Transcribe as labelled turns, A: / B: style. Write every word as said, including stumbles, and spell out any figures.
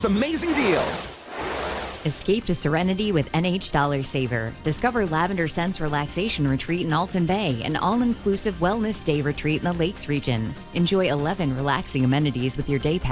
A: Amazing deals.
B: Escape to serenity with N H Dollar Saver. Discover Lavender Sense Relaxation Retreat in Alton Bay, an all-inclusive wellness day retreat in the Lakes region. Enjoy eleven relaxing amenities with your day pass.